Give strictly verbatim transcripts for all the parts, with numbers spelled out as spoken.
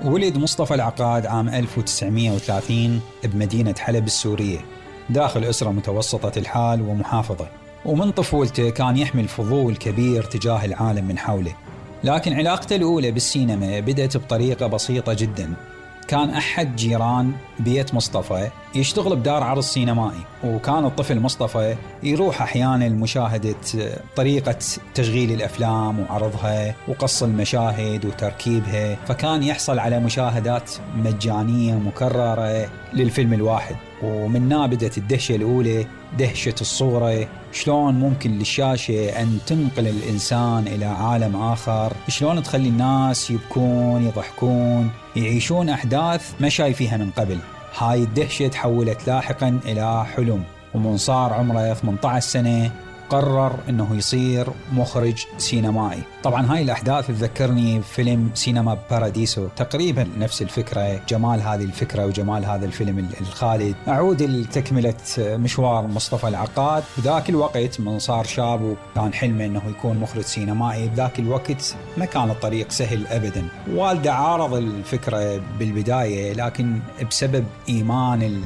ولد مصطفى العقاد عام ألف وتسعمائة وثلاثين بمدينة حلب السورية داخل أسرة متوسطة الحال ومحافظة، ومن طفولته كان يحمل فضول كبير تجاه العالم من حوله. لكن علاقته الأولى بالسينما بدأت بطريقة بسيطة جدا. كان أحد جيران بيت مصطفى يشتغل بدار عرض سينمائي، وكان الطفل مصطفى يروح أحيانا لمشاهدة طريقة تشغيل الأفلام وعرضها وقص المشاهد وتركيبها، فكان يحصل على مشاهدات مجانية مكررة للفيلم الواحد. ومن بدأت الدهشة الأولى، دهشة الصورة، شلون ممكن للشاشة أن تنقل الإنسان إلى عالم آخر، شلون تخلي الناس يبكون يضحكون يعيشون أحداث ما شايفيها من قبل. هاي الدهشة تحولت لاحقا إلى حلم، ومن صار عمره ثمانية عشر سنة قرر أنه يصير مخرج سينمائي. طبعا هاي الأحداث تذكرني فيلم سينما باراديسو، تقريبا نفس الفكرة، جمال هذه الفكرة وجمال هذا الفيلم الخالد. أعود لتكملة مشوار مصطفى العقاد. بذاك الوقت من صار شاب وكان حلمه أنه يكون مخرج سينمائي، بذاك الوقت ما كان الطريق سهل أبدا. والده عارض الفكرة بالبداية، لكن بسبب إيمان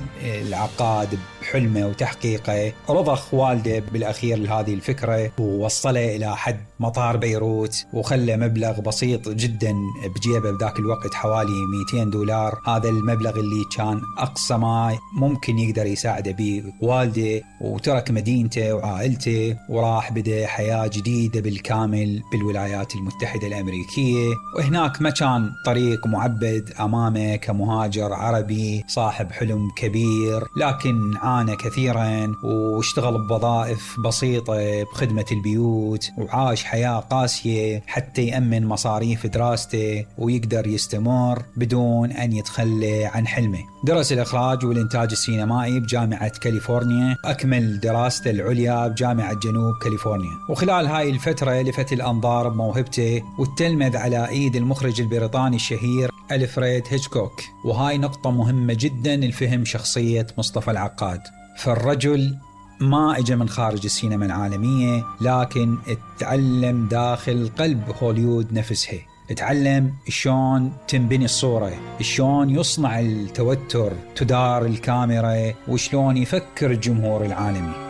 العقاد بحلمه وتحقيقه رضخ والده بالأخير لهذه الفكرة، ووصله إلى حد مطار بيروت، وخلى مبلغ بسيط جدا بجيبه بذاك الوقت حوالي مئتين دولار. هذا المبلغ اللي كان أقصى ما ممكن يقدر يساعده به والده، وترك مدينته وعائلته وراح بدأ حياة جديدة بالكامل بالولايات المتحدة الأمريكية. وهناك ما كان طريق معبد أمامه كمهاجر عربي صاحب حلم كبير، لكن عانى كثيرا واشتغل بوظائف بسيطة بخدمة البيوت، وعاش حياة قاسية حتى يأمن مصاريف دراسته ويقدر يستمر بدون أن يتخلى عن حلمه. درس الإخراج والإنتاج السينمائي بجامعة كاليفورنيا، أكمل دراسته العليا بجامعة جنوب كاليفورنيا. وخلال هاي الفترة لفت الأنظار بموهبته وتلمذ على إيد المخرج البريطاني الشهير ألفريد هيتشكوك. وهاي نقطة مهمة جدا لفهم شخصية مصطفى العقاد. فالرجل ما اجى من خارج السينما العالمية، لكن اتعلم داخل قلب هوليوود نفسها. اتعلم شلون تنبني الصورة، شلون يصنع التوتر، تدار الكاميرا، وشلون يفكر الجمهور العالمي.